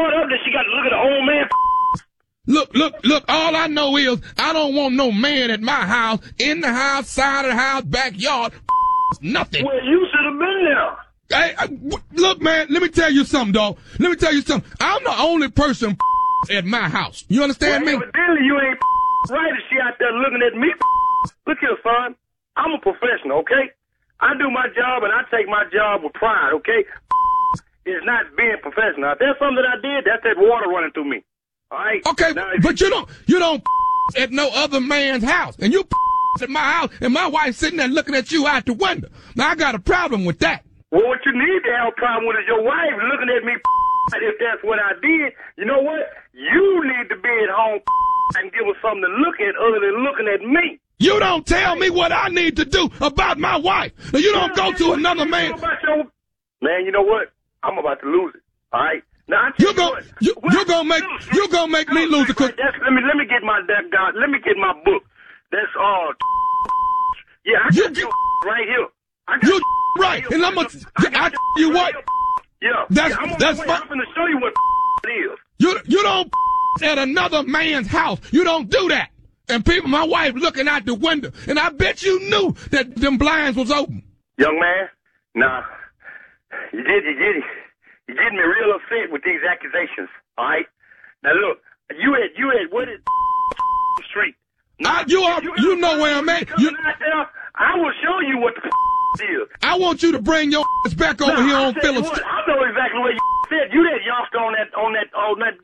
growing up that she got to look at an old man? Look, all I know is I don't want no man at my house, in the house, side of the house, backyard, nothing. Well, you should have been there. Hey, look, man, let me tell you something, dog. Let me tell you something. I'm the only person at my house. You understand me? Evidently, you ain't right if she out there looking at me. Look here, son. I'm a professional, okay? I do my job, and I take my job with pride, okay? It's not being professional. If there's something that I did, that's that water running through me. All right? Okay, now, but you don't at no other man's house. And you at my house, and my wife sitting there looking at you out the window. Now, I got a problem with that. Well, what you need to have a problem with is your wife looking at me. If that's what I did, you know what? You need to be at home and give us something to look at other than looking at me. You don't tell me what I need to do about my wife. Now, you don't go to another man. Man, you know what? I'm about to lose it. All right? Now, you're gonna make me lose it. Let me get my book. That's all. Yeah, I got you right here. You right, and I'm gonna. I you what? Yeah, that's fine. I'm gonna show you what it is. You don't at another man's house. You don't do that. And my wife looking out the window, and I bet you knew that them blinds was open. Young man, nah, you getting me real upset with these accusations. All right, now look, you at what is street? You know where I'm at. I will show you what the is. I want you to bring your ass back over here on Phillips. I know exactly what you said. You that youngster on that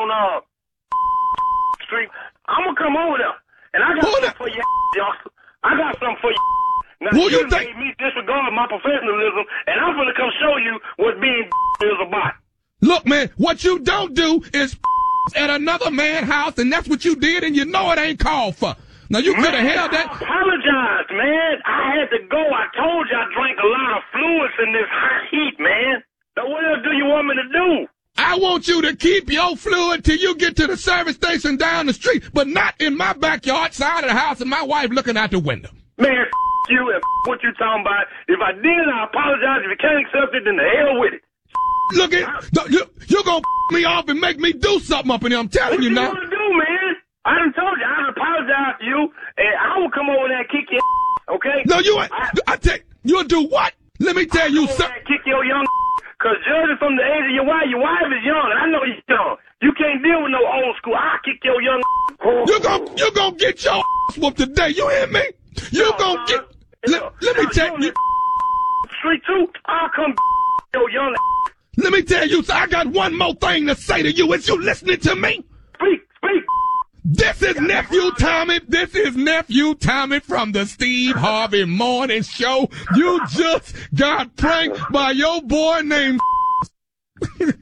street. I'm gonna come over there, and I got something for you, youngster. I got something for you. Now, you made me disregard my professionalism, and I'm gonna come show you what being is about. Look, man, what you don't do is at another man's house, and that's what you did, and you know it ain't called for. Now, you could have held that. I apologize, man. I had to go. I told you I drank a lot of fluids in this hot heat, man. Now, what else do you want me to do? I want you to keep your fluid till you get to the service station down the street, but not in my backyard, side of the house, and my wife looking out the window. Man, you and what you talking about. If I did, I apologize. If you can't accept it, then the hell with it. Look, you're going to me off and make me do something up in here. I'm telling you now. What you want to do, man? I done told you. I apologize to you, and I will come over there and kick your okay? No, you ain't. You'll do what? Let me tell you something. Kick your young because judging from the age of your wife is young, and I know you're young. You can't deal with no old school. I'll kick your young You're gonna get your whooped today. You hear me? You're gonna get... Let me tell you... Street 2, I'll come your young Let me tell you, I got one more thing to say to you. Is you listening to me? Speak. This is Nephew Tommy. This is Nephew Tommy from the Steve Harvey Morning Show. You just got pranked by your boy named... Man,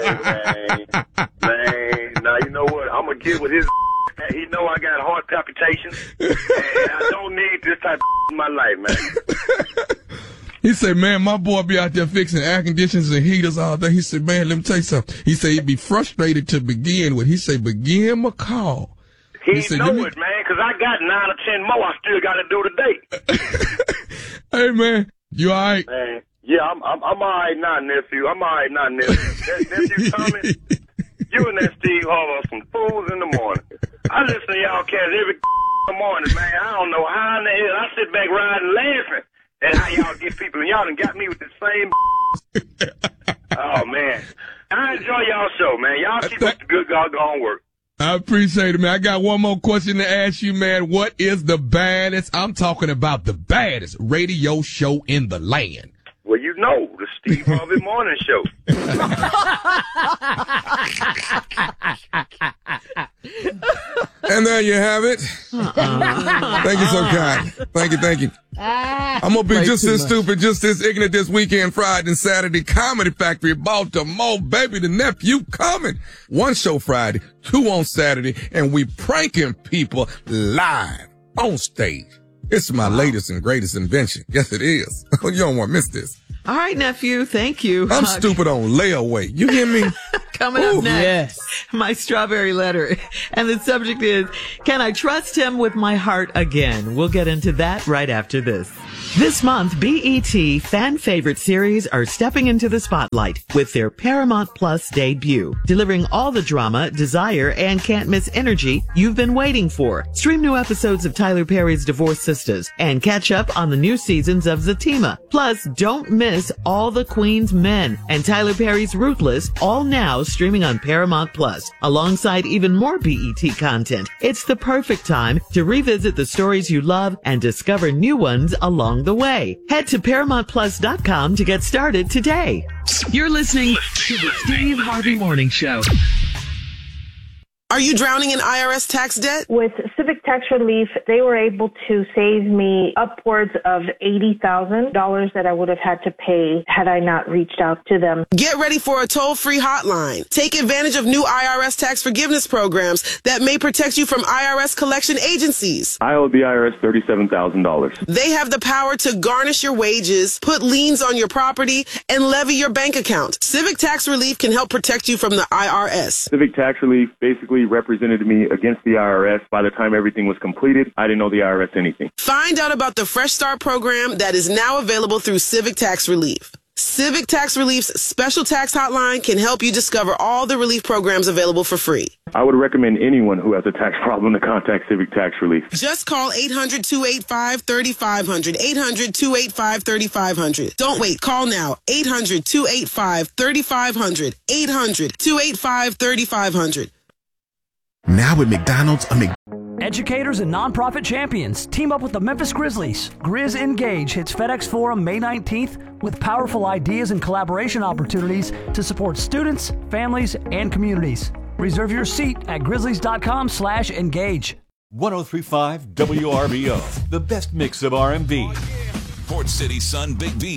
now you know what? I'm going to get with his... He know I got heart palpitations, and I don't need this type of in my life, man. He said, man, my boy be out there fixing air conditioners and heaters all day. He said, man, let me tell you something. He said he'd be frustrated to begin with. He said, but give him a call. He said, know it, man, because I got 9 or 10 more I still got to do today. Hey, man, you all right? Man, yeah, I'm all right now, nephew. I'm all right now, nephew. Nephew Tommy, you and that Steve Harvey are some fools in the morning. I listen to y'all cats every morning, man. I don't know how in the hell. I sit back riding laughing. And how y'all get people, and y'all done got me with the same. Oh, man. I enjoy y'all show, man. Y'all keep up the good doggone work. I appreciate it, man. I got one more question to ask you, man. What is the baddest, I'm talking about the baddest radio show in the land? Well, you know, the Steve Harvey Morning Show. And there you have it. Thank you so kind. Thank you. I'm going to be just as stupid, just as ignorant this weekend, Friday and Saturday. Comedy Factory, Baltimore, baby, the nephew coming. 1 show Friday, 2 on Saturday, and we pranking people live on stage. It's my latest and greatest invention. Yes, it is. You don't want to miss this. All right, nephew. Thank you. I'm stupid on layaway. You hear me? Coming up next. Yes. my strawberry letter. And the subject is, can I trust him with my heart again? We'll get into that right after this. This month, BET fan favorite series are stepping into the spotlight with their Paramount Plus debut, delivering all the drama, desire, and can't miss energy you've been waiting for. Stream new episodes of Tyler Perry's Divorced Sisters and catch up on the new seasons of Zatima. Plus, don't miss All the Queen's Men and Tyler Perry's Ruthless, all now streaming on Paramount Plus, alongside even more BET content. It's the perfect time to revisit the stories you love and discover new ones along the way. Head to ParamountPlus.com to get started today. You're listening to the Steve Harvey Morning Show. Are you drowning in IRS tax debt? With Civic Tax Relief, they were able to save me upwards of $80,000 that I would have had to pay had I not reached out to them. Get ready for a toll-free hotline. Take advantage of new IRS tax forgiveness programs that may protect you from IRS collection agencies. I owe the IRS $37,000. They have the power to garnish your wages, put liens on your property, and levy your bank account. Civic Tax Relief can help protect you from the IRS. Civic Tax Relief basically represented me against the IRS. By the time everything was completed, I didn't know the IRS anything. Find out about the Fresh Start program that is now available through Civic Tax Relief. Civic Tax Relief's special tax hotline can help you discover all the relief programs available for free. I would recommend anyone who has a tax problem to contact Civic Tax Relief. Just call 800-285-3500. 800-285-3500. Don't wait. Call now. 800-285-3500. 800-285-3500. Now at McDonald's, Educators and nonprofit champions team up with the Memphis Grizzlies. Grizz Engage hits FedEx Forum May 19th with powerful ideas and collaboration opportunities to support students, families, and communities. Reserve your seat at grizzlies.com/engage. 103.5 WRBO, the best mix of R&B. Port City Sun Big B